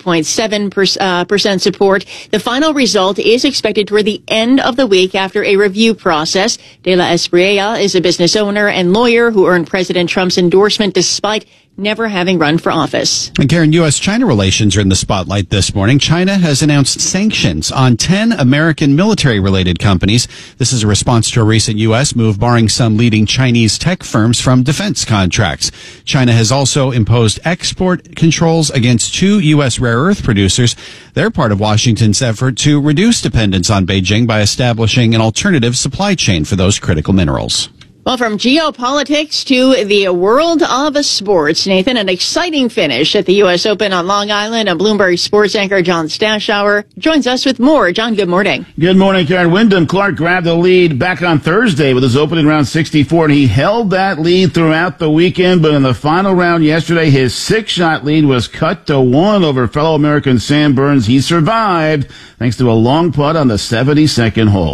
48.7% support. The final result is expected toward the end of the week after a review process. De la Espriella is a business owner and lawyer who earned President Trump's endorsement despite never having run for office. And Karen, U.S.-China relations are in the spotlight this morning. China has announced sanctions on 10 American military-related companies. This is a response to a recent U.S. move barring some leading Chinese tech firms from defense contracts. China has also imposed export controls against 2 U.S. rare earth producers. They're part of Washington's effort to reduce dependence on Beijing by establishing an alternative supply chain for those critical minerals. Well, from geopolitics to the world of sports, Nathan, an exciting finish at the U.S. Open on Long Island. And Bloomberg sports anchor John Stashower joins us with more. John, good morning. Good morning, Karen. Wyndham Clark grabbed the lead back on Thursday with his opening round 64, and he held that lead throughout the weekend. But in the final round yesterday, his 6-shot lead was cut to 1 over fellow American Sam Burns. He survived thanks to a long putt on the 72nd hole.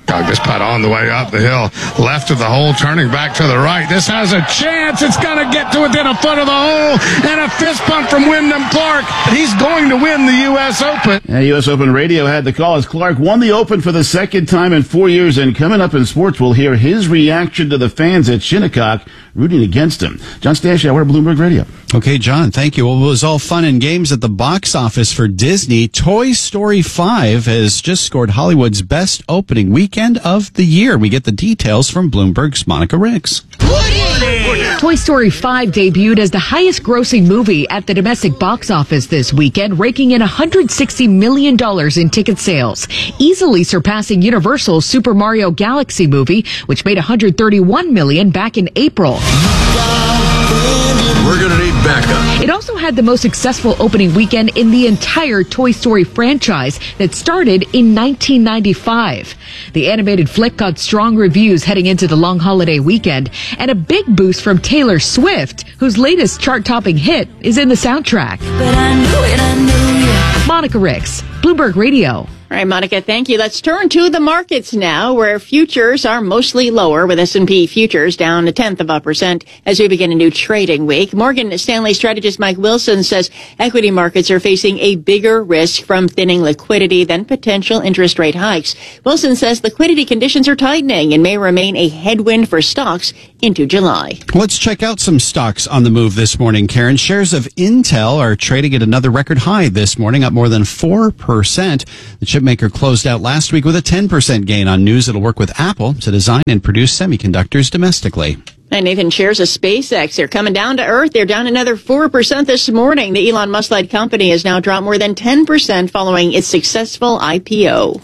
Dug this putt on the way up the hill, left of the hole, turning back to the right. This has a chance. It's going to get to within a foot of the hole, and a fist pump from Wyndham Clark. He's going to win the U.S. Open. Yeah, U.S. Open Radio had the call as Clark won the Open for the second time in 4 years, and coming up in sports, we'll hear his reaction to the fans at Shinnecock rooting against him. John Stashower, Bloomberg Radio. Okay, John, thank you. Well, it was all fun and games at the box office for Disney. Toy Story 5 has just scored Hollywood's best opening weekend of the year. We get the details from Bloomberg's Monica Ricks. Toy Story 5 debuted as the highest grossing movie at the domestic box office this weekend, raking in $160 million in ticket sales, easily surpassing Universal's Super Mario Galaxy movie, which made $131 million back in April. We're going to need backup. It also had the most successful opening weekend in the entire Toy Story franchise that started in 1995. The animated flick got strong reviews heading into the long holiday weekend, and a big boost from Taylor Swift, whose latest chart-topping hit is in the soundtrack. But I knew it. Monica Ricks, Bloomberg Radio. All right, Monica, thank you. Let's turn to the markets now, where futures are mostly lower, with S&P futures down 0.1% as we begin a new trading week. Morgan Stanley strategist Mike Wilson says equity markets are facing a bigger risk from thinning liquidity than potential interest rate hikes. Wilson says liquidity conditions are tightening and may remain a headwind for stocks into July. Let's check out some stocks on the move this morning, Karen. Shares of Intel are trading at another record high this morning, up more than 4%. The chipmaker closed out last week with a 10% gain on news it'll work with Apple to design and produce semiconductors domestically. And Nathan, shares of SpaceX are coming down to earth. They're down another 4% this morning. The Elon Musk-led company has now dropped more than 10% following its successful IPO.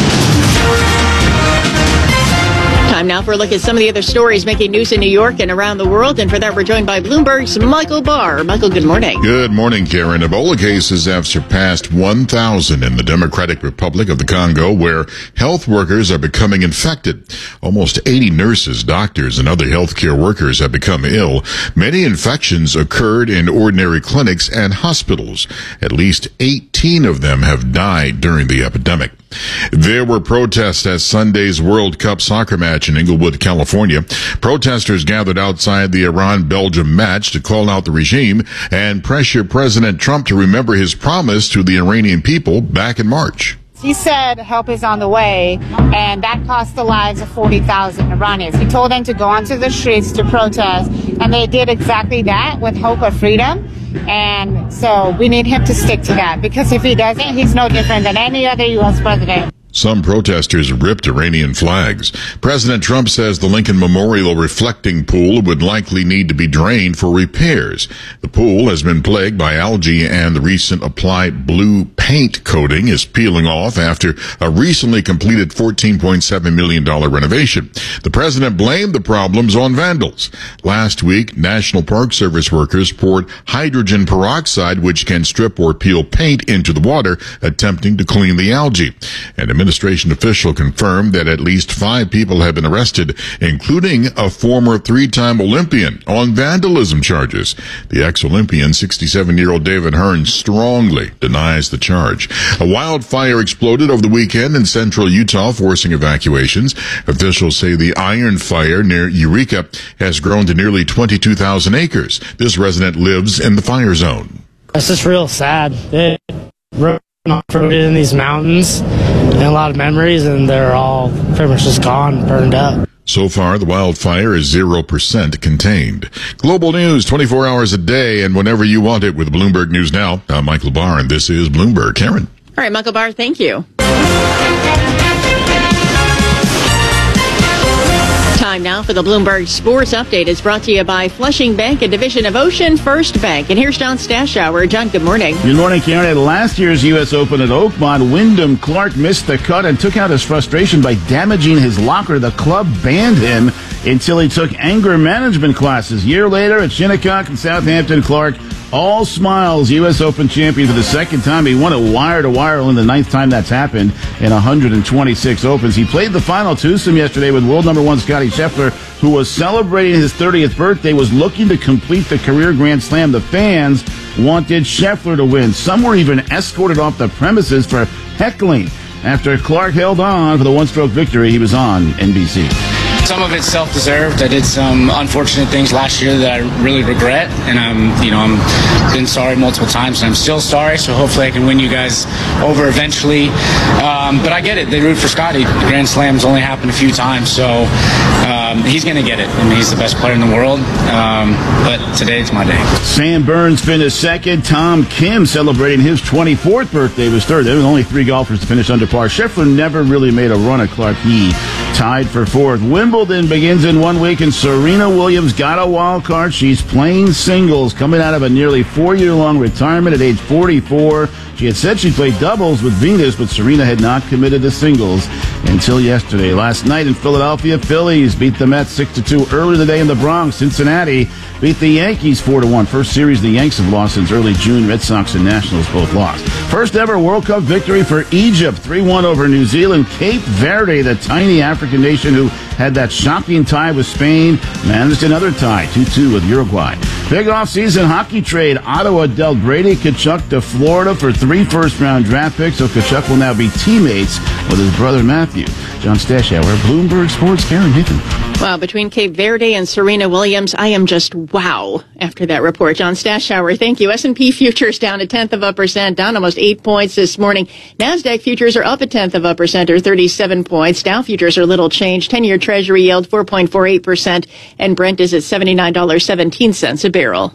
Time now for a look at some of the other stories making news in New York and around the world. And for that, we're joined by Bloomberg's Michael Barr. Michael, good morning. Good morning, Karen. Ebola cases have surpassed 1,000 in the Democratic Republic of the Congo, where health workers are becoming infected. Almost 80 nurses, doctors, and other healthcare workers have become ill. Many infections occurred in ordinary clinics and hospitals. At least 18 of them have died during the epidemic. There were protests at Sunday's World Cup soccer match in Inglewood, California. Protesters gathered outside the Iran-Belgium match to call out the regime and pressure President Trump to remember his promise to the Iranian people back in March. He said help is on the way, and that cost the lives of 40,000 Iranians. He told them to go onto the streets to protest, and they did exactly that with hope of freedom. And so we need him to stick to that, because if he doesn't, he's no different than any other U.S. president. Some protesters ripped Iranian flags. President Trump says the Lincoln Memorial reflecting pool would likely need to be drained for repairs. The pool has been plagued by algae, and the recent applied blue paint coating is peeling off after a recently completed $14.7 million renovation. The president blamed the problems on vandals. Last week, National Park Service workers poured hydrogen peroxide, which can strip or peel paint, into the water, attempting to clean the algae. An administration official confirmed that at least 5 people have been arrested, including a former 3-time Olympian, on vandalism charges. The ex-Olympian, 67-year-old David Hearn, strongly denies the charge. A wildfire exploded over the weekend in central Utah, forcing evacuations. Officials say the Iron Fire near Eureka has grown to nearly 22,000 acres. This resident lives in the fire zone. It's just real sad. It off-roaded in these mountains, and a lot of memories, and they're all pretty much just gone, burned up. So far, the wildfire is 0% contained. Global news 24 hours a day and whenever you want it with Bloomberg News Now. I'm Michael Barr, and this is Bloomberg. Karen. All right, Michael Barr, thank you. Time now for the Bloomberg Sports Update. It's brought to you by Flushing Bank, a division of Ocean First Bank. And here's John Stashower. John, good morning. Good morning, Karen. At last year's U.S. Open at Oakmont, Wyndham Clark missed the cut and took out his frustration by damaging his locker. The club banned him until he took anger management classes. A year later at Shinnecock and Southampton, Clark, all smiles, U.S. Open champion for the second time. He won it wire to wire, only the 9th time that's happened in 126 Opens. He played the final twosome yesterday with world number 1 Scottie Scheffler, who was celebrating his 30th birthday, was looking to complete the career Grand Slam. The fans wanted Scheffler to win. Some were even escorted off the premises for heckling. after Clark held on for the one-stroke victory. He was on NBC. Some of it's self-deserved. I did some unfortunate things last year that I really regret, and I'm been sorry multiple times, and I'm still sorry. So hopefully I can win you guys over eventually. But I get it. They root for Scotty. The Grand Slam's only happened a few times, so he's going to get it. I mean, he's the best player in the world. But today's my day. Sam Burns finished second. Tom Kim celebrating his 24th birthday was third. There were only 3 golfers to finish under par. Scheffler never really made a run at Clark. He tied for fourth. Wimbledon begins in 1 week, and Serena Williams got a wild card. She's playing singles, coming out of a nearly 4-year-long retirement at age 44. She had said she'd play doubles with Venus, but Serena had not committed to singles until yesterday. Last night in Philadelphia, Phillies beat the Mets 6-2. Earlier today in the Bronx, Cincinnati beat the Yankees 4-1. First series the Yanks have lost since early June. Red Sox and Nationals both lost. First ever World Cup victory for Egypt, 3-1 over New Zealand. Cape Verde, the tiny African nation who had that shocking tie with Spain, managed another tie, 2-2 with Uruguay. Big off-season hockey trade. Ottawa dealt Brady Tkachuk to Florida for 3 first-round draft picks, so Tkachuk will now be teammates with his brother Matthew. John Stashauer, Bloomberg Sports, Karen Nathan. Wow, between Cape Verde and Serena Williams, I am just wow after that report. John Stashauer, thank you. S&P futures down 0.1%, down almost 8 points this morning. NASDAQ futures are up 0.1%, or 37 points. Dow futures are little change. 10-year Treasury yield 4.48%, and Brent is at $79.17 a barrel.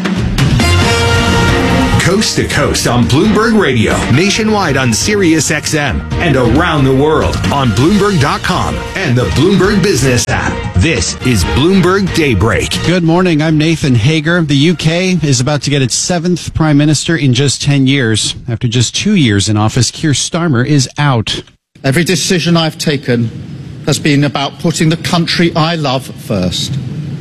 Coast to coast on Bloomberg Radio, nationwide on Sirius XM, and around the world on Bloomberg.com and the Bloomberg Business app. This is Bloomberg Daybreak. Good morning. I'm Nathan Hager. The UK is about to get its 7th prime minister in just 10 years. After just 2 years in office, Keir Starmer is out. Every decision I've taken has been about putting the country I love first.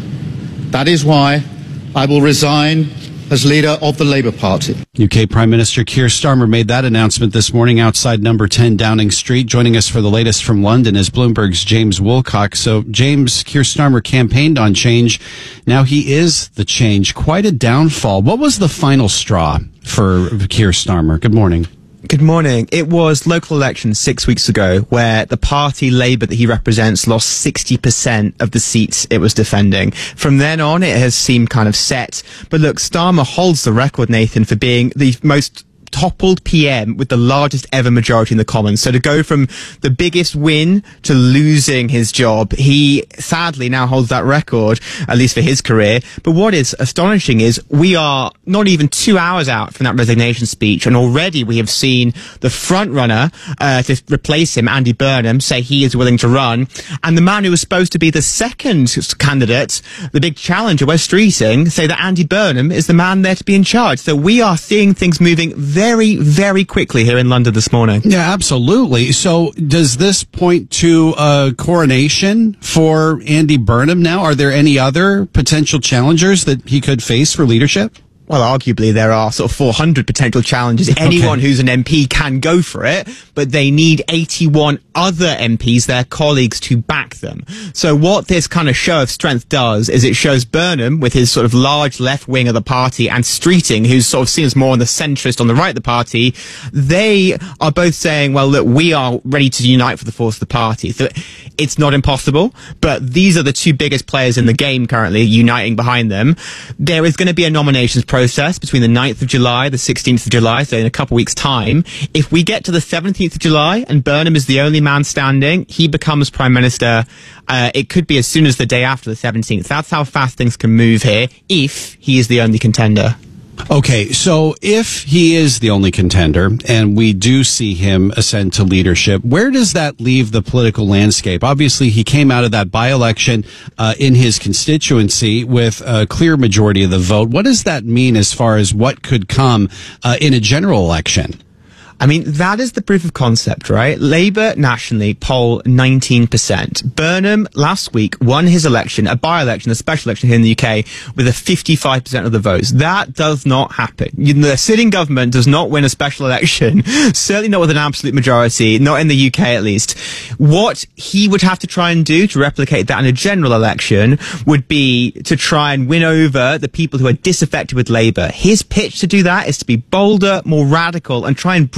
That is why I will resign as leader of the Labour Party. UK Prime Minister Keir Starmer made that announcement this morning outside number 10 Downing Street. Joining us for the latest from London is Bloomberg's James Wilcock. So, James, Keir Starmer campaigned on change. Now he is the change. Quite a downfall. What was the final straw for Keir Starmer? Good morning. Good morning. It was local elections 6 weeks ago where the party Labour that he represents lost 60% of the seats it was defending. From then on, it has seemed kind of set. But look, Starmer holds the record, Nathan, for being the most toppled PM with the largest ever majority in the Commons. So to go from the biggest win to losing his job, he sadly now holds that record, at least for his career. But what is astonishing is we are not even 2 hours out from that resignation speech, and already we have seen the front runner to replace him, Andy Burnham, say he is willing to run, and the man who was supposed to be the second candidate, the big challenger, Wes Streeting, say that Andy Burnham is the man there to be in charge. So we are seeing things moving very, very quickly here in London this morning. Yeah, absolutely. So does this point to a coronation for Andy Burnham now? Are there any other potential challengers that he could face for leadership? Well, arguably there are sort of 400 potential challenges. Anyone who's an MP can go for it, but they need 81 other MPs, their colleagues, to back them. So what this kind of show of strength does is it shows Burnham with his sort of large left wing of the party and Streeting, who's sort of seen as more on the centrist on the right of the party. They are both saying, well, look, we are ready to unite for the force of the party. So it's not impossible, but these are the two biggest players in the game currently uniting behind them. There is going to be a nominations process between the 9th of July, the 16th of July, so in a couple of weeks' time. If we get to the 17th of July and Burnham is the only man standing, he becomes Prime Minister. It could be as soon as the day after the 17th. That's how fast things can move here if he is the only contender. Okay, so if he is the only contender and we do see him ascend to leadership, where does that leave the political landscape? Obviously, he came out of that by-election in his constituency with a clear majority of the vote. What does that mean as far as what could come in a general election? I mean, that is the proof of concept, right? Labour nationally poll 19%. Burnham last week won his election, a by-election, a special election here in the UK, with a 55% of the votes. That does not happen. The sitting government does not win a special election, certainly not with an absolute majority, not in the UK at least. What he would have to try and do to replicate that in a general election would be to try and win over the people who are disaffected with Labour. His pitch to do that is to be bolder, more radical, and try and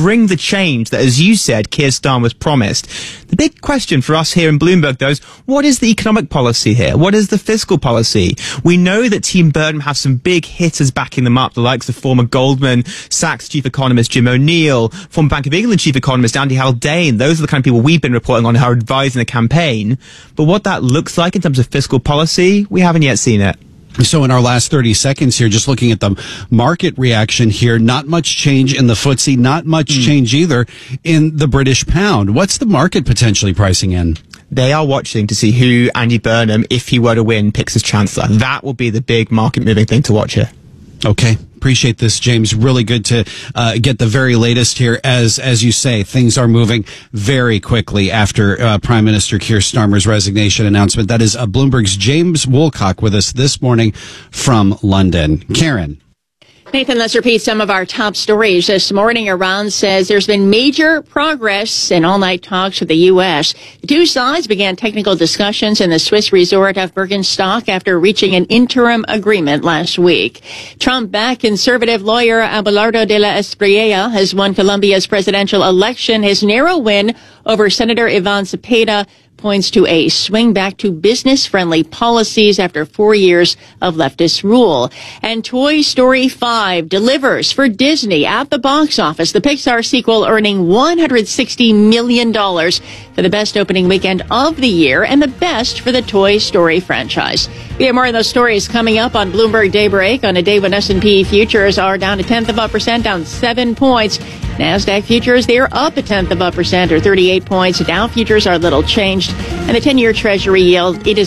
bring the change that, as you said, Keir Starmer was promised. The big question for us here in Bloomberg, though, is what is the economic policy here? What is the fiscal policy? We know that Team Burnham have some big hitters backing them up, the likes of former Goldman Sachs chief economist Jim O'Neill, former Bank of England chief economist Andy Haldane. Those are the kind of people we've been reporting on who are advising the campaign. But what that looks like in terms of fiscal policy, we haven't yet seen it. So in our last 30 seconds here, just looking at the market reaction here, not much change in the FTSE, not much change either in the British pound. What's the market potentially pricing in? They are watching to see who Andy Burnham, if he were to win, picks as Chancellor. That will be the big market-moving thing to watch here. Okay. Appreciate this, James. Really good to get the very latest here. As you say, things are moving very quickly after Prime Minister Keir Starmer's resignation announcement. That is Bloomberg's James Woolcock with us this morning from London. Karen. Nathan, let's repeat some of our top stories. This morning, Iran says there's been major progress in all-night talks with the U.S. The two sides began technical discussions in the Swiss resort of Bergenstock after reaching an interim agreement last week. Trump-backed conservative lawyer Abelardo de la Espriella has won Colombia's presidential election. His narrow win over Senator Ivan Cepeda points to a swing back to business-friendly policies after 4 years of leftist rule. And Toy Story 5 delivers for Disney at the box office. The Pixar sequel earning $160 million for the best opening weekend of the year and the best for the Toy Story franchise. We have more of those stories coming up on Bloomberg Daybreak on a day when S&P futures are down 0.1%, down 7 points. NASDAQ futures, they're up 0.1% or 38 points. Dow futures are little changed. And the 10-year Treasury yield, it is